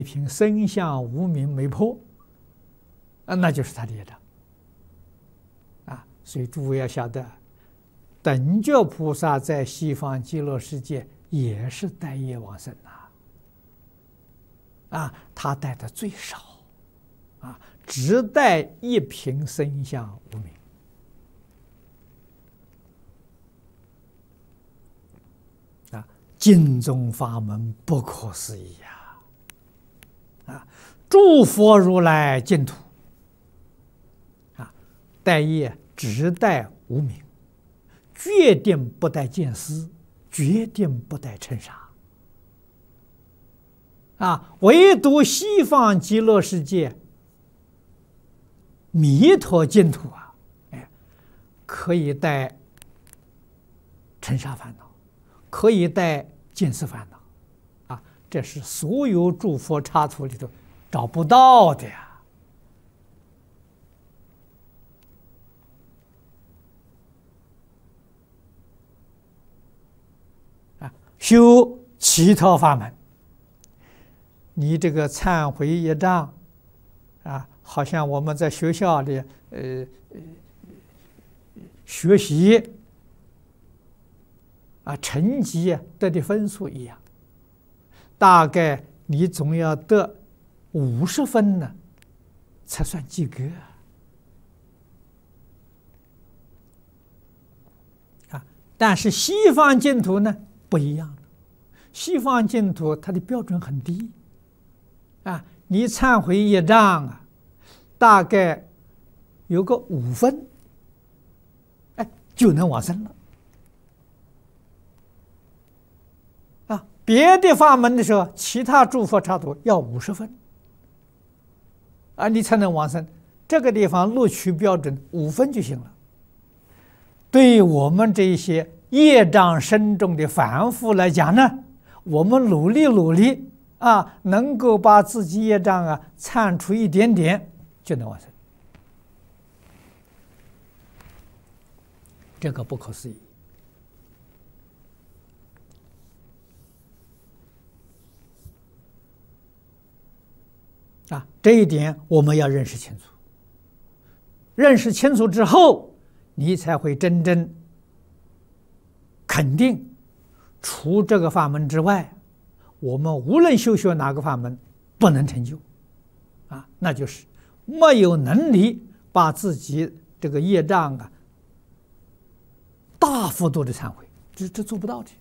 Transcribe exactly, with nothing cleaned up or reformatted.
一品身相无明没破，啊，那就是他的业障。啊，所以诸位要晓得，等觉菩萨在西方极乐世界也是带业往生呐。啊，他带的最少，啊，只带一品身相无明。啊，净宗法门不可思议呀！啊，诸佛如来净土，啊，带业只带无明，决定不带见思，决定不带尘沙。啊，唯独西方极乐世界弥陀净土啊，哎，可以带尘沙烦恼，可以带见思烦恼，啊，这是所有诸佛刹土里头找不到的呀。啊，修其他法门。你这个忏悔业障，啊，好像我们在学校里呃学习啊，成绩得的分数一样，大概你总要得五十分呢，才算及格啊。但是西方净土呢不一样，西方净土它的标准很低。啊，你忏悔业障啊，大概有个五分，哎，就能往生了。啊，别的法门的时候，其他诸佛刹土要五十分，啊，你才能往生。这个地方录取标准五分就行了。对我们这些业障深重的凡夫来讲呢，我们努力努力。啊，能够把自己业障啊忏除一点点，就能往生，这个不可思议啊！这一点我们要认识清楚。认识清楚之后，你才会真正肯定，除这个法门之外。我们无论修学哪个法门，不能成就，啊，那就是没有能力把自己这个业障啊大幅度的忏悔，这这做不到的。